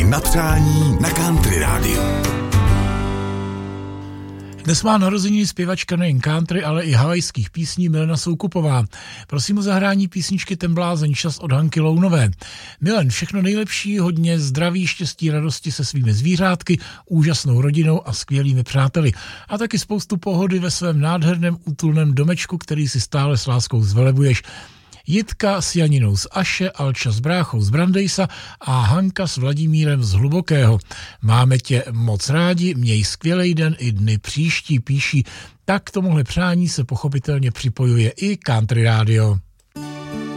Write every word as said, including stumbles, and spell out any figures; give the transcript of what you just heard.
na přání na Country rádiu. Dnes má narozeniny zpěvačka nejen country, ale i havajských písní Milena Soukupová. Prosím o zahrání písničky Ten blázen čas od Hanky Lounové. Milen, všechno nejlepší, hodně zdraví, štěstí, radosti se svými zvířátky, úžasnou rodinou a skvělými přáteli. A taky spoustu pohody ve svém nádherném útulném domečku, který si stále s láskou zvelebuješ. Jitka s Janinou z Aše, Alča s bráchou z Brandejsa a Hanka s Vladimírem z Hlubokého. Máme tě moc rádi, měj skvělej den i dny příští, píší. Tak k tomuhle přání se pochopitelně připojuje i Country Radio.